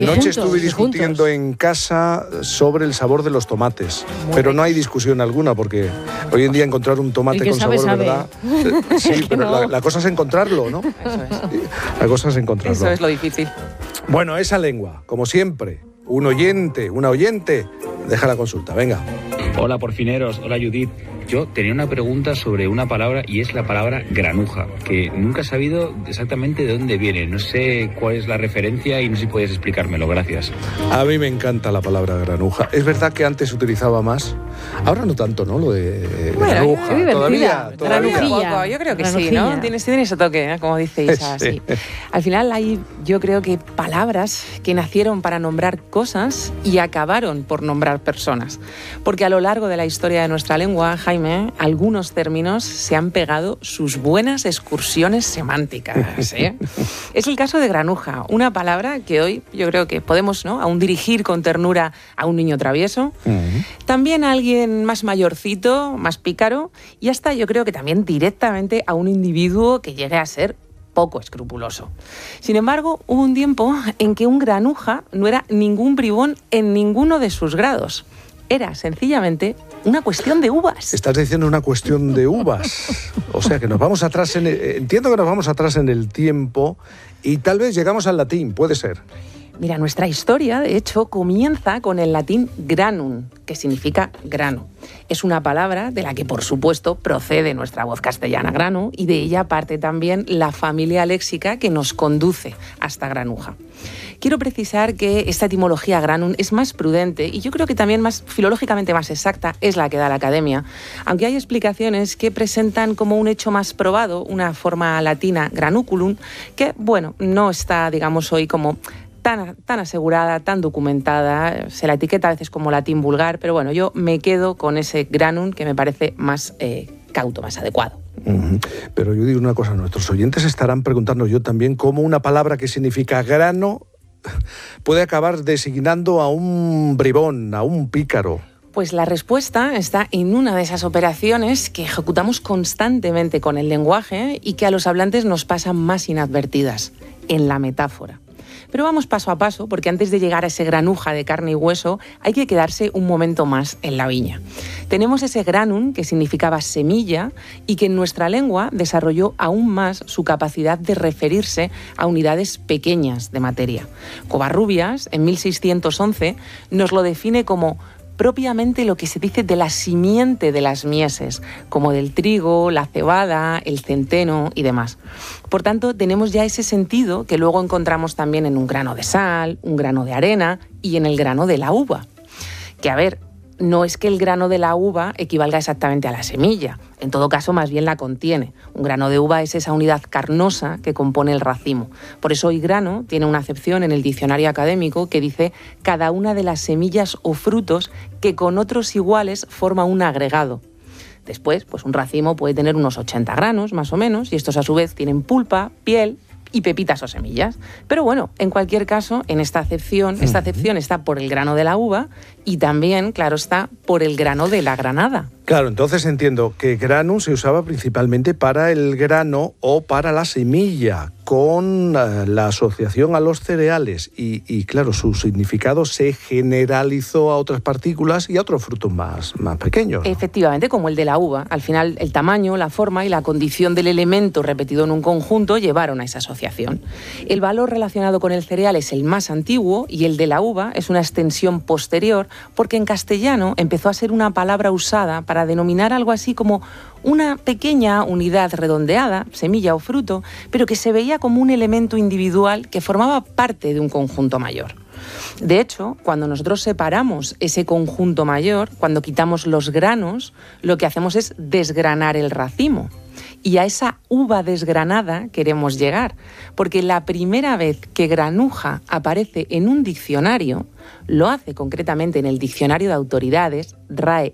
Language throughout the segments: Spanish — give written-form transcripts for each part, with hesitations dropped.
Anoche estuve discutiendo en casa sobre el sabor de los tomates, pero no hay discusión alguna, porque hoy en día encontrar un tomate con sabor, ¿verdad? Sí, pero la cosa es encontrarlo, ¿no? Eso es. La cosa es encontrarlo. Eso es lo difícil. Bueno, esa lengua, como siempre, una oyente, deja la consulta, venga. Hola porfineros, hola Judith. Yo tenía una pregunta sobre una palabra y es la palabra granuja, que nunca he sabido exactamente de dónde viene. No sé cuál es la referencia y no sé si puedes explicármelo, gracias. A mí me encanta la palabra granuja. Es verdad que antes se utilizaba más, ahora no tanto, ¿no? Lo de granuja. Todavía. Poco, yo creo que sí, ¿no? Tiene ese toque, ¿eh? Como dice Isa, sí. Al final hay, yo creo que palabras que nacieron para nombrar cosas y acabaron por nombrar personas. Porque a lo largo de la historia de nuestra lengua, Jaime, algunos términos se han pegado sus buenas excursiones semánticas, ¿eh? Es el caso de granuja, una palabra que hoy yo creo que podemos, ¿no?, aún dirigir con ternura a un niño travieso, también a alguien más mayorcito, más pícaro, y hasta yo creo que también directamente a un individuo que llegue a ser poco escrupuloso. Sin embargo, hubo un tiempo en que un granuja no era ningún bribón en ninguno de sus grados. Era sencillamente una cuestión de uvas. Estás diciendo una cuestión de uvas. O sea, que nos vamos atrás entiendo que nos vamos atrás en el tiempo y tal vez llegamos al latín, puede ser. Mira, nuestra historia, de hecho, comienza con el latín granum, que significa grano. Es una palabra de la que, por supuesto, procede nuestra voz castellana grano y de ella parte también la familia léxica que nos conduce hasta granuja. Quiero precisar que esta etimología granum es más prudente y yo creo que también más filológicamente más exacta es la que da la Academia, aunque hay explicaciones que presentan como un hecho más probado una forma latina granuculum que, bueno, no está, digamos, hoy como tan asegurada, tan documentada. Se la etiqueta a veces como latín vulgar, pero bueno, yo me quedo con ese granum que me parece más cauto, más adecuado. Pero yo digo una cosa, nuestros oyentes estarán preguntando yo también cómo una palabra que significa grano puede acabar designando a un bribón, a un pícaro. Pues la respuesta está en una de esas operaciones que ejecutamos constantemente con el lenguaje y que a los hablantes nos pasan más inadvertidas, en la metáfora. Pero vamos paso a paso, porque antes de llegar a ese granuja de carne y hueso, hay que quedarse un momento más en la viña. Tenemos ese granum, que significaba semilla, y que en nuestra lengua desarrolló aún más su capacidad de referirse a unidades pequeñas de materia. Covarrubias, en 1611, nos lo define como propiamente lo que se dice de la simiente de las mieses, como del trigo, la cebada, el centeno y demás. Por tanto, tenemos ya ese sentido que luego encontramos también en un grano de sal, un grano de arena y en el grano de la uva. Que, a ver, no es que el grano de la uva equivalga exactamente a la semilla, en todo caso más bien la contiene. Un grano de uva es esa unidad carnosa que compone el racimo. Por eso hoy grano tiene una acepción en el diccionario académico que dice cada una de las semillas o frutos que con otros iguales forma un agregado. Después, pues un racimo puede tener unos 80 granos más o menos y estos a su vez tienen pulpa, piel y pepitas o semillas. Pero bueno, en cualquier caso, en esta acepción está por el grano de la uva y también, claro está, por el grano de la granada. Claro, entonces entiendo que granum se usaba principalmente para el grano o para la semilla, con la asociación a los cereales y claro, su significado se generalizó a otras partículas y a otros frutos más pequeños, ¿no? Efectivamente, como el de la uva. Al final, el tamaño, la forma y la condición del elemento repetido en un conjunto llevaron a esa asociación. El valor relacionado con el cereal es el más antiguo y el de la uva es una extensión posterior porque en castellano empezó a ser una palabra usada para denominar algo así como una pequeña unidad redondeada, semilla o fruto, pero que se veía como un elemento individual que formaba parte de un conjunto mayor. De hecho, cuando nosotros separamos ese conjunto mayor, cuando quitamos los granos, lo que hacemos es desgranar el racimo. Y a esa uva desgranada queremos llegar, porque la primera vez que granuja aparece en un diccionario, lo hace concretamente en el Diccionario de Autoridades, RAE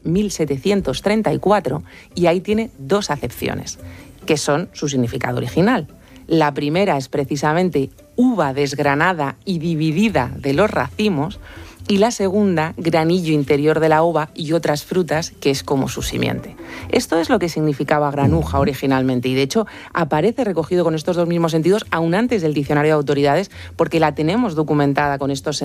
1734, y ahí tiene dos acepciones, que son su significado original. La primera es precisamente uva desgranada y dividida de los racimos, y la segunda, granillo interior de la uva y otras frutas, que es como su simiente. Esto es lo que significaba granuja originalmente y de hecho aparece recogido con estos dos mismos sentidos aún antes del Diccionario de Autoridades porque la tenemos documentada con estos